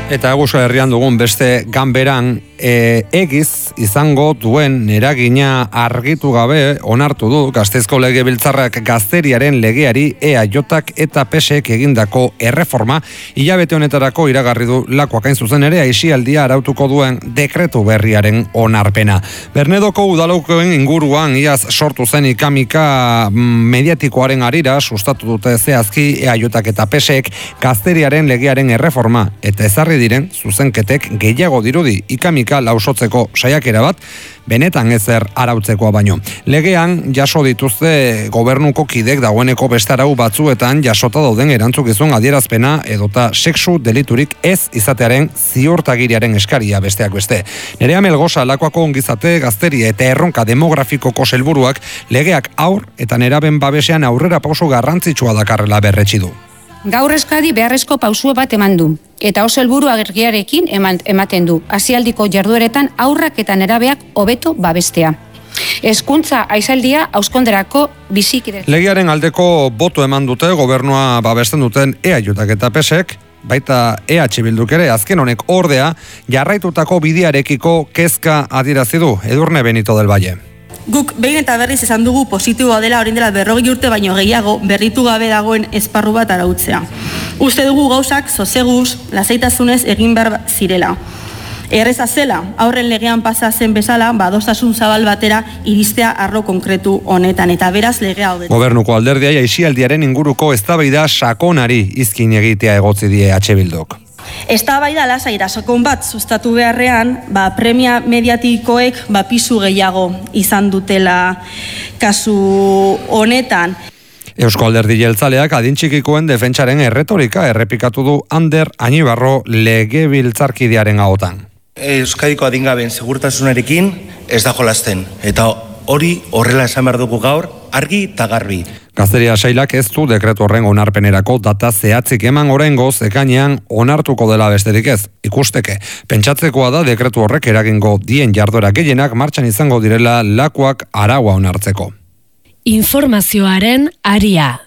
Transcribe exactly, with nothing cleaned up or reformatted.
Eta Euskal Herrian dugun beste ganberan e, egiz izango duen eragina argitu gabe onartu du Gasteizko Legebiltzarrak gazteriaren legeari E A Jak eta P S ek egindako erreforma hilabete honetarako iragarri du lakoak hain zuzen ere aisialdia arautuko duen dekretu berriaren onarpena. Bernedoko udalokoen inguruan iaz sortu zen ikamika mediatikoaren arira sustatu dute zehazki E A Jak eta P S ek gazteriaren legearen erreforma eta ezarri diren zuzenketek gehiago dirudi ikamika lausotzeko saiakera bat benetan ezer arautzekoa baino. Legean jaso dituzte gobernuko kidek dagoeneko beste arau batzuetan jasota dauden erantzukizun adierazpena edota sexu deliturik ez izatearen ziurtagiriaren eskaria besteak beste. Nerea Melgosa lakoako ongizate gazteria eta erronka demografikoko helburuak legeak aur eta neraben babesean aurrera pauso garrantzitsua dakarrela berretsi du. Gaur Euskadi beharrezko pausua bat eman du, eta oso helburu argiarekin eman, ematen du, hasialdiko jardueretan aurrak eta nerabeak hobeto babestea. Hezkuntza aisialdia hauskonderako bizikide. Legearen aldeko boto eman dute gobernua babesten duten E A Jak eta P S ek, baita E H Bilduk ere azken honek ordea jarraitutako bidearekiko kezka adierazi du. Edurne Benito del Valle. Guk behin eta berriz esan dugu positiboa dela orain dela berrogei urte baino gehiago berritu gabe dagoen esparru bat arautzea. Uste dugu gauzak soseguz, lasaitasunez egin behar zirela. Erreza zela, aurren legean pasa zen bezala, badostasun zabal batera iristea arlo konkretu honetan, eta beraz legea hau. Gobernuko alderdia aisialdiaren inguruko eztabaida sakonari izkin egitea egotzi die H Bilduk. Eztabaida lasaira sakon bat sustatu beharrean, ba, premia mediatikoek ba, pisu gehiago izan dutela kasu honetan. Eusko Alderdi Jeltzaleak adintxikikoen defentsaren erretorika errepikatu du Ander Añibarro legebiltzarkidearen ahotan. Euskadiko adingaben segurtasunarekin ez da jolasten, eta hori horrela esan behar dugu gaur, argi eta garbi. Gazteria sailak ez du dekretu horren onarpenerako data zehatzik eman oraingoz ekainean onartuko dela besterik ez. Ikusteke, pentsatzekoa da dekretu horrek eragingo dien jarduera gehienak martxan izango direla lakuak araua onartzeko. Informazioaren aria.